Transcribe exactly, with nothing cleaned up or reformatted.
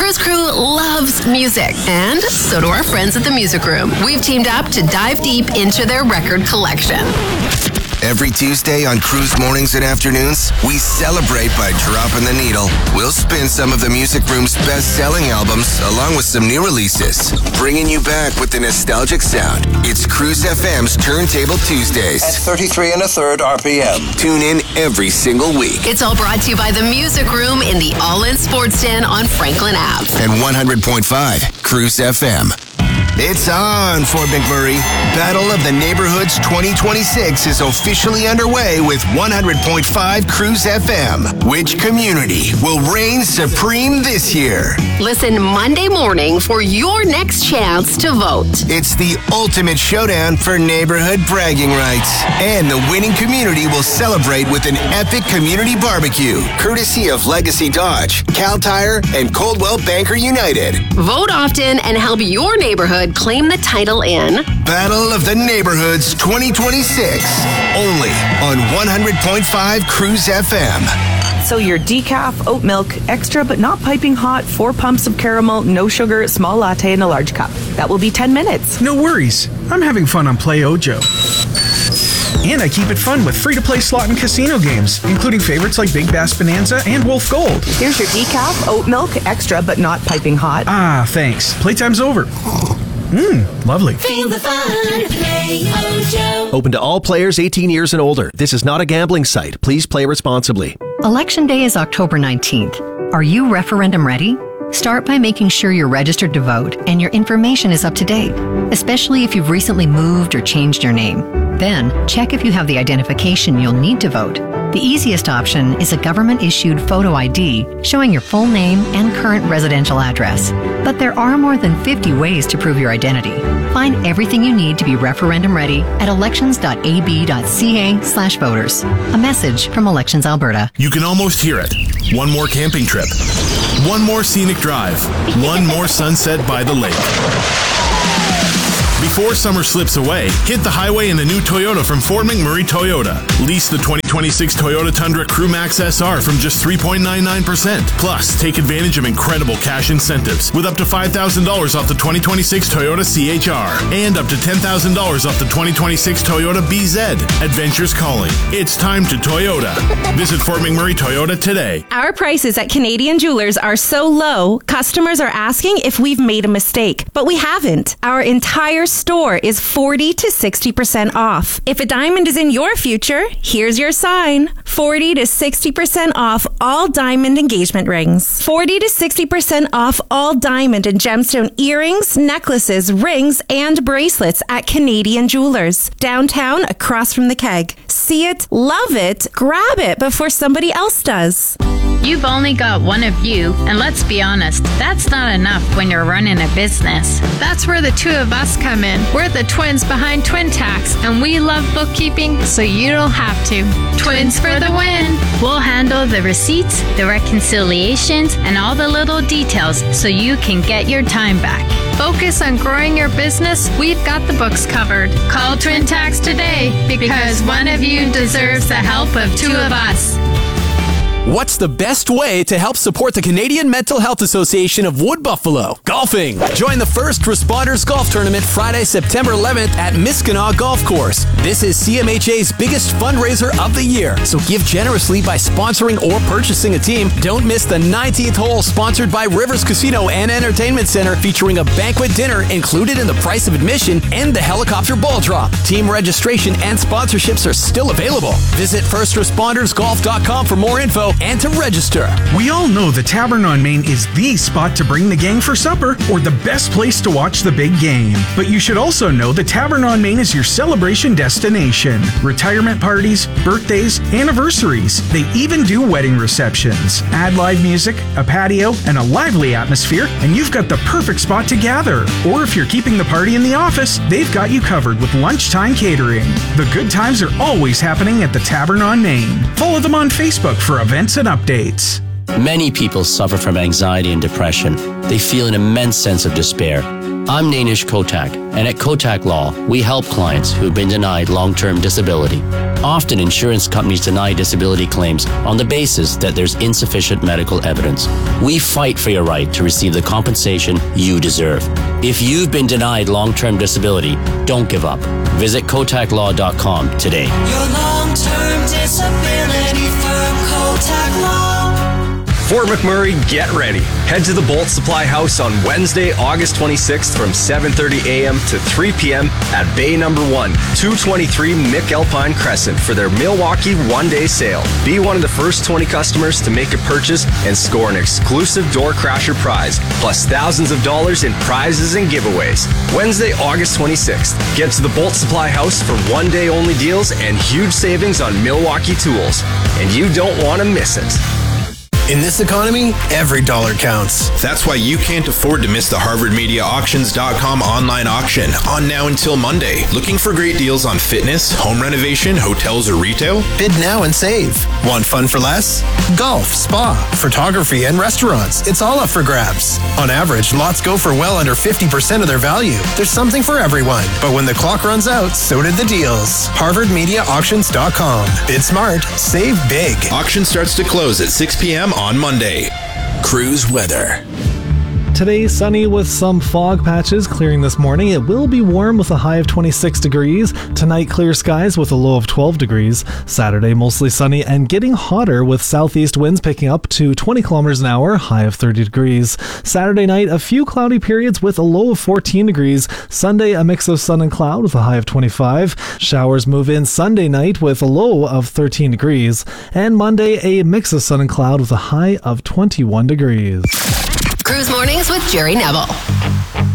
Cruise Crew loves music, and so do our friends at the Music Room. We've teamed up to dive deep into their record collection. Every Tuesday on Cruise Mornings and Afternoons, we celebrate by dropping the needle. We'll spin some of the Music Room's best-selling albums, along with some new releases, bringing you back with the nostalgic sound. It's Cruise F M's Turntable Tuesdays. At thirty-three and a third R P M. Tune in every single week. It's all brought to you by the Music Room in the All-In Sports Den on Franklin Avenue. And one hundred point five Cruise F M. It's on, Fort McMurray. Battle of the Neighborhoods twenty twenty-six is officially underway with one hundred point five Cruise F M. Which community will reign supreme this year? Listen Monday morning for your next chance to vote. It's the ultimate showdown for neighborhood bragging rights. And the winning community will celebrate with an epic community barbecue, courtesy of Legacy Dodge, Cal Tire, and Coldwell Banker United. Vote often and help your neighborhood claim the title in Battle of the Neighborhoods twenty twenty-six, only on one hundred point five Cruise F M. So your decaf, oat milk, extra but not piping hot, four pumps of caramel, no sugar, small latte in a large cup. That will be ten minutes. No worries. I'm having fun on Play Ojo. And I keep it fun with free-to-play slot and casino games, including favorites like Big Bass Bonanza and Wolf Gold. Here's your decaf, oat milk, extra but not piping hot. Ah, thanks. Playtime's over. Mmm, lovely. Feel the fun. Play Ojo. Open to all players eighteen years and older. This is not a gambling site. Please play responsibly. Election Day is October nineteenth. Are you referendum ready? Start by making sure you're registered to vote and your information is up to date, especially if you've recently moved or changed your name. Then, check if you have the identification you'll need to vote. The easiest option is a government-issued photo I D showing your full name and current residential address. But there are more than fifty ways to prove your identity. Find everything you need to be referendum ready at elections dot a b dot c a slash voters. A message from Elections Alberta. You can almost hear it. One more camping trip. One more scenic drive. One more sunset by the lake. Before summer slips away, hit the highway in a new Toyota from Fort McMurray Toyota. Lease the twenty twenty-six Toyota Tundra Crew Max S R from just three point nine nine percent. Plus, take advantage of incredible cash incentives with up to five thousand dollars off the twenty twenty-six Toyota C H R and up to ten thousand dollars off the twenty twenty-six Toyota B Z. Adventure's calling. It's time to Toyota. Visit Fort McMurray Toyota today. Our prices at Canadian Jewelers are so low, customers are asking if we've made a mistake, but we haven't. Our entire store is forty to sixty percent off. If a diamond is in your future, here's your sign. forty to sixty percent off all diamond engagement rings. forty to sixty percent off all diamond and gemstone earrings, necklaces, rings, and bracelets at Canadian Jewelers. Downtown, across from the Keg. See it, love it, grab it before somebody else does. You've only got one of you, and let's be honest, that's not enough when you're running a business. That's where the two of us come in. We're the twins behind Twin Tax, and we love bookkeeping, so you don't have to. Twins for the win! We'll handle the receipts, the reconciliations, and all the little details so you can get your time back. Focus on growing your business, we've got the books covered. Call Twin Tax today, because one of you deserves the help of two of us. What's the best way to help support the Canadian Mental Health Association of Wood Buffalo? Golfing. Join the First Responders Golf Tournament Friday, September eleventh at Miskinaw Golf Course. This is C M H A's biggest fundraiser of the year, so give generously by sponsoring or purchasing a team. Don't miss the nineteenth hole sponsored by Rivers Casino and Entertainment Center, featuring a banquet dinner included in the price of admission and the helicopter ball drop. Team registration and sponsorships are still available. Visit first responders golf dot com for more info and to register. We all know the Tavern on Main is the spot to bring the gang for supper or the best place to watch the big game. But you should also know the Tavern on Main is your celebration destination. Retirement parties, birthdays, anniversaries. They even do wedding receptions. Add live music, a patio, and a lively atmosphere, and you've got the perfect spot to gather. Or if you're keeping the party in the office, they've got you covered with lunchtime catering. The good times are always happening at the Tavern on Main. Follow them on Facebook for events and updates. Many people suffer from anxiety and depression. They feel an immense sense of despair. I'm Nainish Kotak, and at Kotak Law, we help clients who've been denied long-term disability. Often, insurance companies deny disability claims on the basis that there's insufficient medical evidence. We fight for your right to receive the compensation you deserve. If you've been denied long-term disability, don't give up. Visit kotak law dot com today. Your long-term disability firm, Kotak Law. Fort McMurray, get ready. Head to the Bolt Supply House on Wednesday, August twenty-sixth from seven thirty a.m. to three p.m. at Bay Number one, two twenty-three McAlpine Crescent for their Milwaukee one-day sale. Be one of the first twenty customers to make a purchase and score an exclusive Door Crasher prize, plus thousands of dollars in prizes and giveaways. Wednesday, August twenty-sixth. Get to the Bolt Supply House for one-day only deals and huge savings on Milwaukee tools. And you don't want to miss it. In this economy, every dollar counts. That's why you can't afford to miss the Harvard Media Auctions dot com online auction on now until Monday. Looking for great deals on fitness, home renovation, hotels, or retail? Bid now and save. Want fun for less? Golf, spa, photography, and restaurants. It's all up for grabs. On average, lots go for well under fifty percent of their value. There's something for everyone. But when the clock runs out, so did the deals. Harvard Media Auctions dot com. Bid smart, save big. Auction starts to close at six p.m. on Monday. Cruise weather. Today, sunny with some fog patches clearing this morning. It will be warm with a high of twenty-six degrees. Tonight, clear skies with a low of twelve degrees. Saturday, mostly sunny and getting hotter with southeast winds picking up to twenty kilometers an hour, high of thirty degrees. Saturday night, a few cloudy periods with a low of fourteen degrees. Sunday, a mix of sun and cloud with a high of twenty-five. Showers move in Sunday night with a low of thirteen degrees. And Monday, a mix of sun and cloud with a high of twenty-one degrees. Cruise Mornings with Jerry Neville.